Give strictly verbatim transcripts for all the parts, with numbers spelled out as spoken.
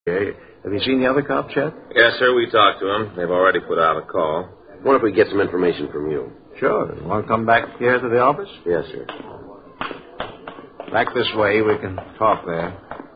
Okay. Have you seen the other cops yet? Yes, sir, we talked to them. They've already put out a call. What if we get some information from you? Sure. You want to come back here to the office? Yes, sir. Back this way. We can talk there.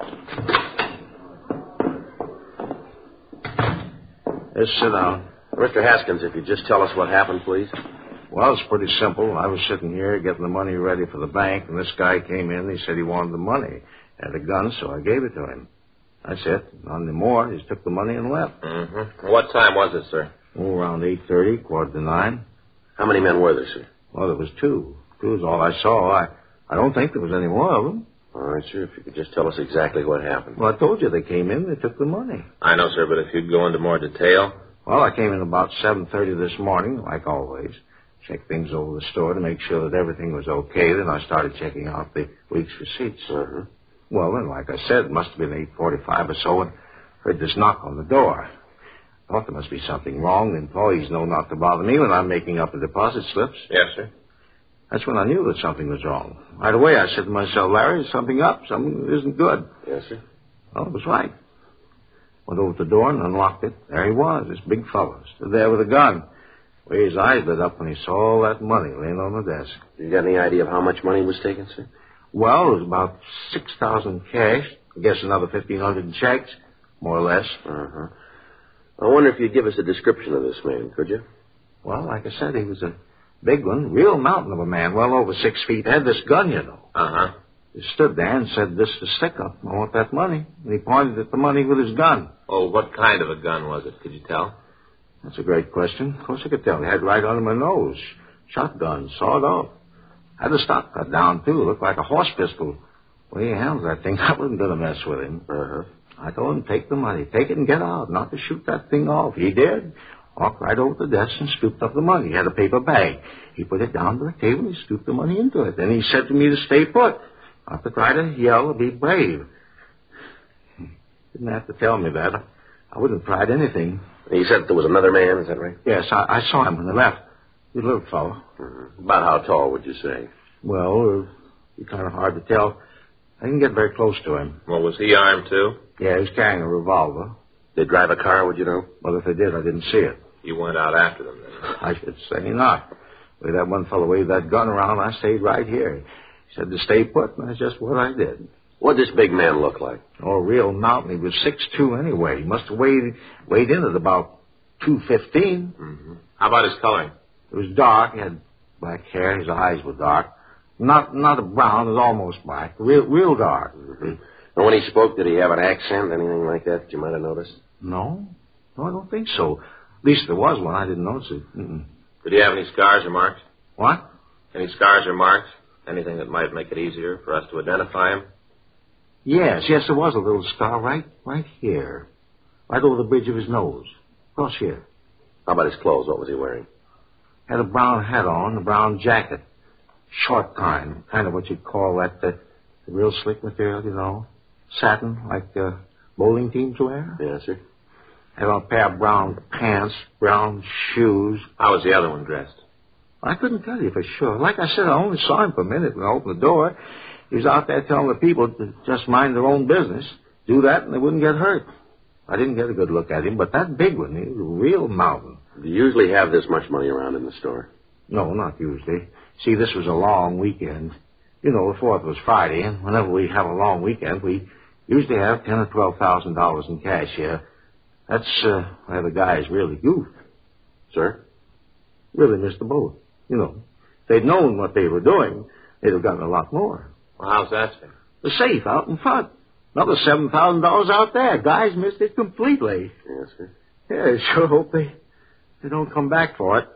Just sit down. Mister Haskins, if you'd just tell us what happened, please. Well, it's pretty simple. I was sitting here getting the money ready for the bank, and this guy came in. He said he wanted the money. Had a gun, so I gave it to him. That's it. Nothing more. He just took the money and left. Mm-hmm. What time was it, sir? Oh, around eight thirty, quarter to nine. How many men were there, sir? Well, there was two. Two is all I saw. I, I don't think there was any more of them. All right, sir. If you could just tell us exactly what happened. Well, I told you they came in. They took the money. I know, sir, but if you'd go into more detail. Well, I came in about seven thirty this morning, like always. Checked things over the store to make sure that everything was okay. Then I started checking out the week's receipts. Uh-huh. Well, then, like I said, it must have been eight forty-five or so, and heard this knock on the door. Thought there must be something wrong. The employees know not to bother me when I'm making up the deposit slips. Yes, sir. That's when I knew that something was wrong. Right away, I said to myself, Larry, there's something up. Something isn't good. Yes, sir. Well, it was right. Went over to the door and unlocked it. There he was, this big fellow, stood there with a gun. Way his eyes lit up when he saw all that money laying on the desk. You got any idea of how much money was taken, sir? Well, it was about six thousand cash. I guess another fifteen hundred in checks, more or less. Uh-huh. I wonder if you'd give us a description of this man, could you? Well, like I said, he was a big one, real mountain of a man, well over six feet. Had this gun, you know. Uh-huh. He stood there and said, this is stick-up. I want that money. And he pointed at the money with his gun. Oh, what kind of a gun was it? Could you tell? That's a great question. Of course I could tell. He had right under my nose. Shotgun, sawed off. Had the stock cut down, too. Looked like a horse pistol. Well, he handled that thing. I wasn't going to mess with him. Uh-huh. I told him, take the money. Take it and get out. Not to shoot that thing off. He did. Walked right over to the desk and scooped up the money. He had a paper bag. He put it down to the table and he scooped the money into it. Then he said to me to stay put. Not to try to yell or be brave. Didn't have to tell me that. I wouldn't have tried anything. He said there was another man, is that right? Yes, I, I saw him when he left. He's a little fellow. Mm-hmm. About how tall, would you say? Well, it's kind of hard to tell. I didn't get very close to him. Well, was he armed, too? Yeah, he was carrying a revolver. They drive a car, would you know? Well, if they did, I didn't see it. You went out after them, then? I should say not. The way that one fellow waved that gun around, I stayed right here. He said to stay put, and that's just what I did. What did this big man look like? Oh, a real mountain. He was six two anyway. He must have weighed, weighed in at about two fifteen. Mm-hmm. How about his coloring? It was dark. He had black hair. His eyes were dark. Not not a brown. It was almost black. Real real dark. Mm-hmm. And when he spoke, did he have an accent, anything like that that you might have noticed? No. No, I don't think so. At least there was one. I didn't notice it. Mm-mm. Did he have any scars or marks? What? Any scars or marks? Anything that might make it easier for us to identify him? Yes, yes, there was a little scar right right here. Right over the bridge of his nose. Across here. How about his clothes? What was he wearing? Had a brown hat on, a brown jacket. Short kind. Kind of what you'd call that the, the real slick material, you know. Satin, like uh, bowling teams wear. Yes, sir. Had on a pair of brown pants, brown shoes. How was the other one dressed? I couldn't tell you for sure. Like I said, I only saw him for a minute when I opened the door. He was out there telling the people to just mind their own business. Do that and they wouldn't get hurt. I didn't get a good look at him, but that big one, he was a real mountain. Do you usually have this much money around in the store? No, not usually. See, this was a long weekend. You know, the fourth was Friday, and whenever we have a long weekend, we usually have ten or twelve thousand dollars in cash here. That's uh, where the guys really goofed. Sir? Really missed the boat. You know, if they'd known what they were doing, they'd have gotten a lot more. Well, how's that, sir? The safe out in front. Another seven thousand dollars out there. Guys missed it completely. Yes, sir. Yeah, I sure hope they, they don't come back for it.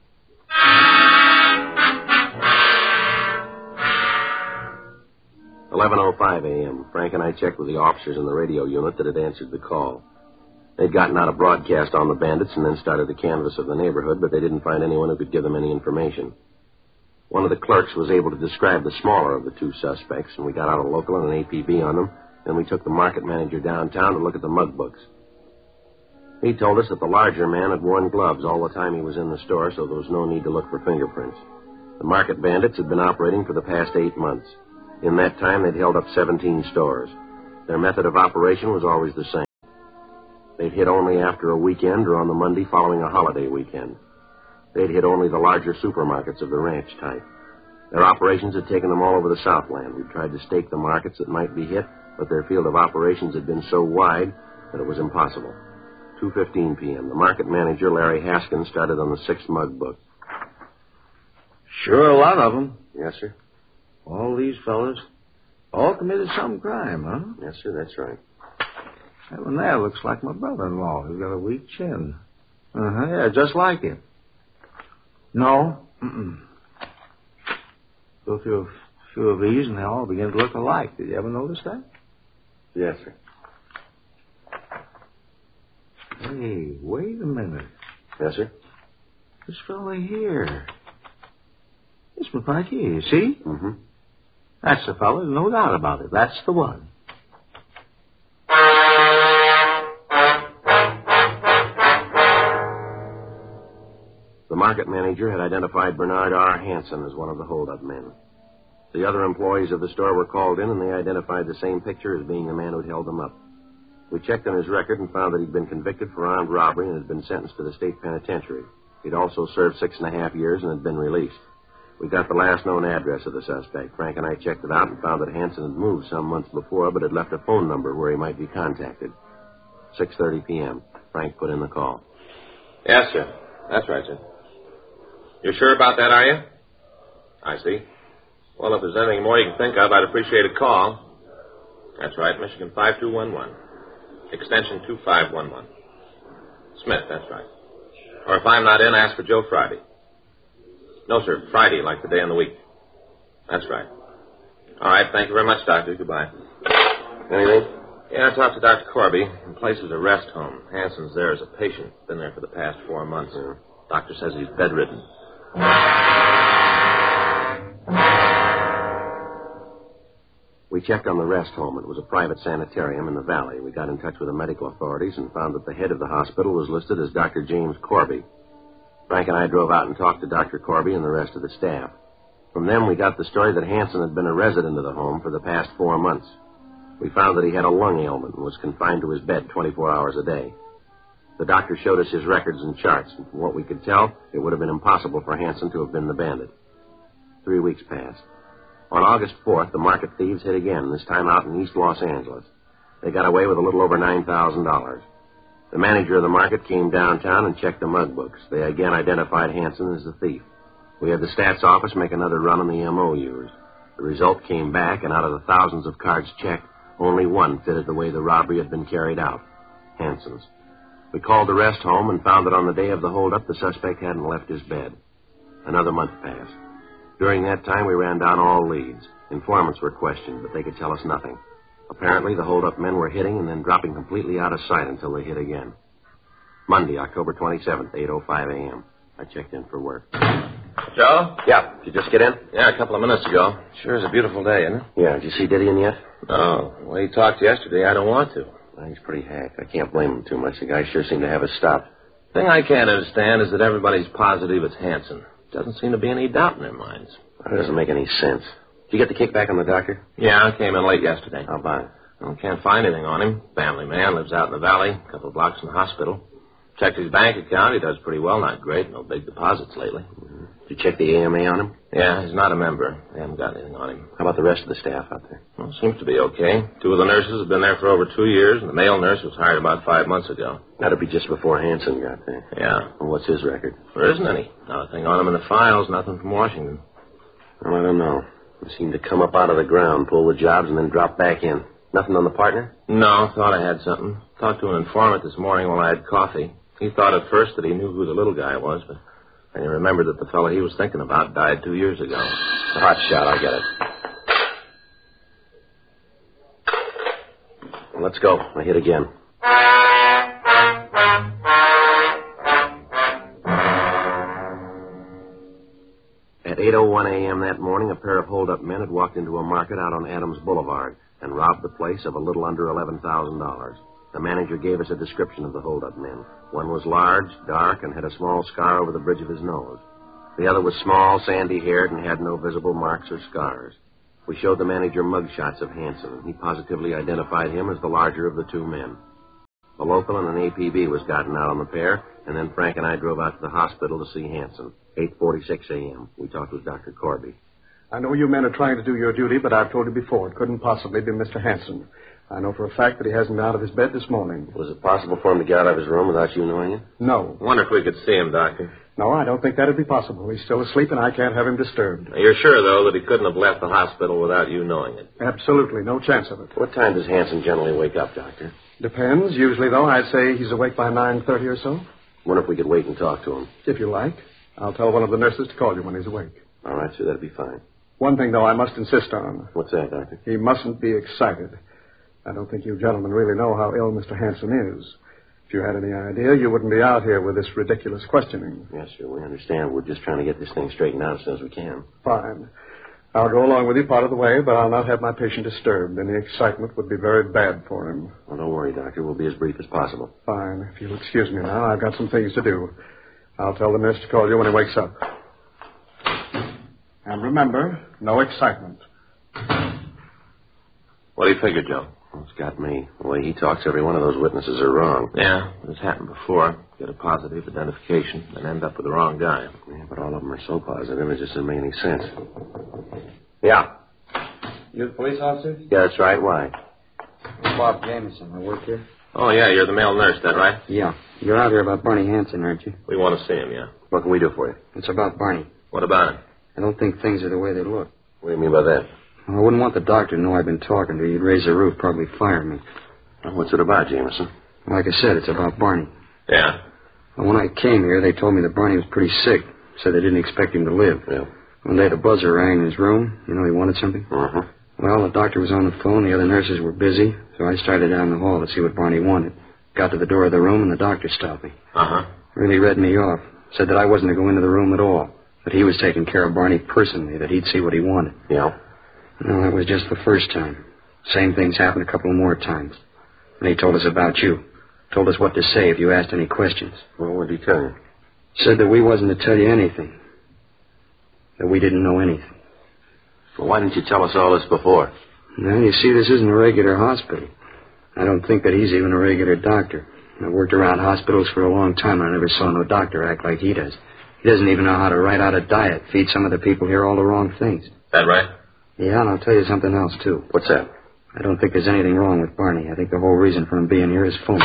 eleven oh five a.m. Frank and I checked with the officers in the radio unit that had answered the call. They'd gotten out a broadcast on the bandits and then started the canvass of the neighborhood, but they didn't find anyone who could give them any information. One of the clerks was able to describe the smaller of the two suspects, and we got out a local and an A P B on them. Then we took the market manager downtown to look at the mug books. He told us that the larger man had worn gloves all the time he was in the store, so there was no need to look for fingerprints. The market bandits had been operating for the past eight months. In that time, they'd held up seventeen stores. Their method of operation was always the same. They'd hit only after a weekend or on the Monday following a holiday weekend. They'd hit only the larger supermarkets of the ranch type. Their operations had taken them all over the Southland. We tried to stake the markets that might be hit, but their field of operations had been so wide that it was impossible. two fifteen p.m. The market manager, Larry Haskins, started on the sixth mug book. Sure, a lot of them. Yes, sir. All these fellas. All committed some crime, huh? Yes, sir, that's right. That one there looks like my brother-in-law. He's got a weak chin. Uh-huh, yeah, just like him. No. Mm-mm. Go through a few of these, and they all begin to look alike. Did you ever notice that? Yes, sir. Hey, wait a minute. Yes, sir? This fella here. This one right here, you see? Mm-hmm. That's the fella, no doubt about it. That's the one. The market manager had identified Bernard R. Hanson as one of the hold-up men. The other employees of the store were called in, and they identified the same picture as being the man who'd held them up. We checked on his record and found that he'd been convicted for armed robbery and had been sentenced to the state penitentiary. He'd also served six and a half years and had been released. We got the last known address of the suspect. Frank and I checked it out and found that Hanson had moved some months before, but had left a phone number where he might be contacted. six thirty p.m. Frank put in the call. Yes, sir. That's right, sir. You're sure about that, are you? I see. Well, if there's anything more you can think of, I'd appreciate a call. That's right, Michigan five two one one. Extension two five one one. Smith, that's right. Or if I'm not in, ask for Joe Friday. No, sir, Friday, like the day in the week. That's right. All right, thank you very much, Doctor. Goodbye. Anything? Yeah, I talked to Doctor Corby. The place is a rest home. Hanson's there as a patient. Been there for the past four months. Yeah. Doctor says he's bedridden. We checked on the rest home. It was a private sanitarium in the valley. We got in touch with the medical authorities and found that the head of the hospital was listed as Doctor James Corby. Frank and I drove out and talked to Doctor Corby and the rest of the staff. From them, we got the story that Hanson had been a resident of the home for the past four months. We found that he had a lung ailment and was confined to his bed twenty-four hours a day. The doctor showed us his records and charts, and from what we could tell, it would have been impossible for Hanson to have been the bandit. Three weeks passed. On August fourth, the market thieves hit again, this time out in East Los Angeles. They got away with a little over nine thousand dollars. The manager of the market came downtown and checked the mug books. They again identified Hanson as the thief. We had the stats office make another run on the M O used. The result came back, and out of the thousands of cards checked, only one fitted the way the robbery had been carried out. Hanson's. We called the rest home and found that on the day of the holdup, the suspect hadn't left his bed. Another month passed. During that time, we ran down all leads. Informants were questioned, but they could tell us nothing. Apparently, the hold-up men were hitting and then dropping completely out of sight until they hit again. Monday, October twenty-seventh, eight oh five a.m. I checked in for work. Joe? Yeah. Did you just get in? Yeah, a couple of minutes ago. Sure is a beautiful day, isn't it? Yeah. Did you see Didion yet? No. Well, he talked yesterday. I don't want to. Well, he's pretty hacked. I can't blame him too much. The guy sure seemed to have us stopped. The thing I can't understand is that everybody's positive it's Hanson. Doesn't seem to be any doubt in their minds. That doesn't make any sense. Did you get the kickback on the doctor? Yeah, I came in late yesterday. How about it? Well, can't find anything on him. Family man, lives out in the valley, a couple of blocks from the hospital. Checked his bank account. He does pretty well, not great. No big deposits lately. Mm-hmm. Did you check the A M A on him? Yeah, he's not a member. They haven't got anything on him. How about the rest of the staff out there? Well, seems to be okay. Two of the nurses have been there for over two years, and the male nurse was hired about five months ago. That'd be just before Hanson got there. Yeah. Well, what's his record? There isn't any. Not a thing on him in the files, nothing from Washington. Well, I don't know. They seem to come up out of the ground, pull the jobs, and then drop back in. Nothing on the partner? No, thought I had something. Talked to an informant this morning while I had coffee. He thought at first that he knew who the little guy was, but then he remembered that the fellow he was thinking about died two years ago. It's a hot shot, I get it. Well, let's go. I hit again. At eight oh one a.m. that morning, a pair of hold-up men had walked into a market out on Adams Boulevard and robbed the place of a little under eleven thousand dollars. The manager gave us a description of the hold-up men. One was large, dark, and had a small scar over the bridge of his nose. The other was small, sandy-haired, and had no visible marks or scars. We showed the manager mugshots of Hanson, and he positively identified him as the larger of the two men. A local and an A P B was gotten out on the pair, and then Frank and I drove out to the hospital to see Hanson. eight forty-six a.m. We talked with Doctor Corby. I know you men are trying to do your duty, but I've told you before, it couldn't possibly be Mister Hanson. I know for a fact that he hasn't been out of his bed this morning. Was it possible for him to get out of his room without you knowing it? No. Wonder if we could see him, Doctor. No, I don't think that'd be possible. He's still asleep, and I can't have him disturbed. You're sure, though, that he couldn't have left the hospital without you knowing it? Absolutely, no chance of it. What time does Hanson generally wake up, Doctor? Depends. Usually, though, I'd say he's awake by nine thirty or so. Wonder if we could wait and talk to him. If you like. I'll tell one of the nurses to call you when he's awake. All right, sir, that'd be fine. One thing, though, I must insist on. What's that, Doctor? He mustn't be excited. I don't think you gentlemen really know how ill Mister Hanson is. If you had any idea, you wouldn't be out here with this ridiculous questioning. Yes, sir, we understand. We're just trying to get this thing straightened out as soon as we can. Fine. I'll go along with you part of the way, but I'll not have my patient disturbed. Any excitement would be very bad for him. Well, don't worry, Doctor. We'll be as brief as possible. Fine. If you'll excuse me now, I've got some things to do. I'll tell the nurse to call you when he wakes up. And remember, no excitement. What do you figure, Joe? Well, it's got me. The way he talks, every one of those witnesses are wrong. Yeah, it's happened before. Get a positive identification and end up with the wrong guy. Yeah, but all of them are so positive, it just doesn't make any sense. Yeah. You the police officer? Yeah, that's right. Why? I'm Bob Jameson. I work here. Oh, yeah, you're the male nurse, that right? Yeah. You're out here about Barney Hanson, aren't you? We want to see him, yeah. What can we do for you? It's about Barney. What about him? I don't think things are the way they look. What do you mean by that? Well, I wouldn't want the doctor to know I've been talking to you. He'd raise the roof, probably fire me. Well, what's it about, Jameson? Like I said, it's about Barney. Yeah. Well, when I came here, they told me that Barney was pretty sick. Said they didn't expect him to live. Yeah. One day the buzzer rang in his room. You know he wanted something? Uh-huh. Well, the doctor was on the phone. The other nurses were busy. So I started down the hall to see what Barney wanted. Got to the door of the room, and the doctor stopped me. Uh-huh. Really read me off. Said that I wasn't to go into the room at all. That he was taking care of Barney personally. That he'd see what he wanted. Yeah. No, that was just the first time. Same things happened a couple more times. And he told us about you. Told us what to say if you asked any questions. Well, what did he tell you? Said that we wasn't to tell you anything. That we didn't know anything. Well, why didn't you tell us all this before? Well, you see, this isn't a regular hospital. I don't think that he's even a regular doctor. I've worked around hospitals for a long time, and I never saw no doctor act like he does. He doesn't even know how to write out a diet, feed some of the people here all the wrong things. That right? Yeah, and I'll tell you something else, too. What's that? I don't think there's anything wrong with Barney. I think the whole reason for him being here is phony.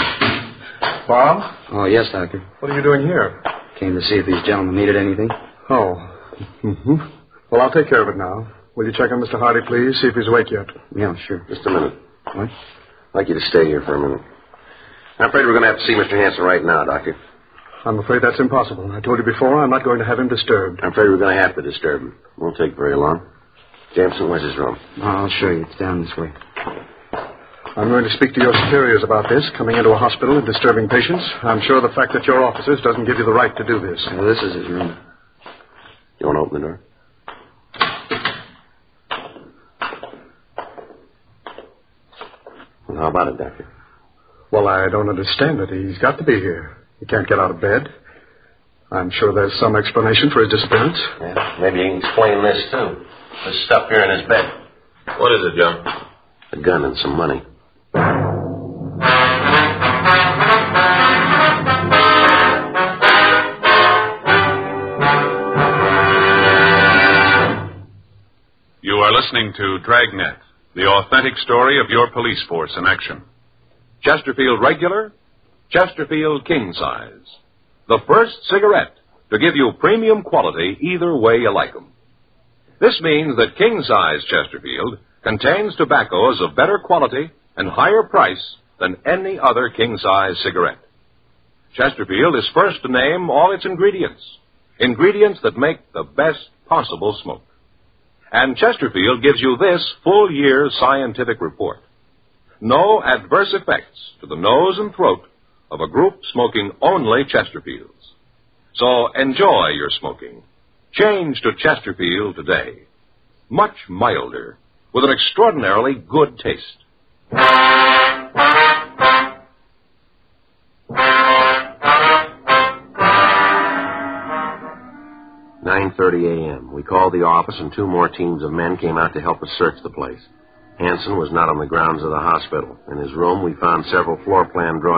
Bob? Oh, yes, Doctor. What are you doing here? Came to see if these gentlemen needed anything. Oh. Mm-hmm. Well, I'll take care of it now. Will you check on Mister Hardy, please? See if he's awake yet. Yeah, sure. Just a minute. What? I'd like you to stay here for a minute. I'm afraid we're going to have to see Mister Hanson right now, Doctor. I'm afraid that's impossible. I told you before, I'm not going to have him disturbed. I'm afraid we're going to have to disturb him. Won't take very long. Jameson, where's his room? Oh, I'll show you. It's down this way. I'm going to speak to your superiors about this, coming into a hospital and disturbing patients. I'm sure the fact that you're officers doesn't give you the right to do this. Well, this is his room. You want to open the door? Well, how about it, Doctor? Well, I don't understand it. He's got to be here. He can't get out of bed. I'm sure there's some explanation for his disappearance. Yeah, maybe you can explain this, too. This stuff here in his bed. What is it, Joe? A gun and some money. You are listening to Dragnet, the authentic story of your police force in action. Chesterfield Regular, Chesterfield King Size. The first cigarette to give you premium quality either way you like 'em. This means that King Size Chesterfield contains tobaccos of better quality and higher price than any other King Size cigarette. Chesterfield is first to name all its ingredients, ingredients that make the best possible smoke. And Chesterfield gives you this full year's scientific report. No adverse effects to the nose and throat of a group smoking only Chesterfields. So enjoy your smoking. Change to Chesterfield today. Much milder, with an extraordinarily good taste. nine thirty a.m. We called the office, and two more teams of men came out to help us search the place. Hanson was not on the grounds of the hospital. In his room, we found several floor plan drawings